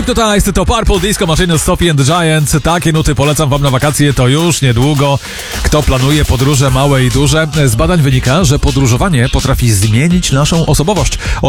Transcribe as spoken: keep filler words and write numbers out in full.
Hypnotized to Purple Disco Machine, Sophie and the Giants. Takie nuty polecam wam na wakacje, to już niedługo. Kto planuje podróże małe i duże? Z badań wynika, że podróżowanie potrafi zmienić naszą osobowość.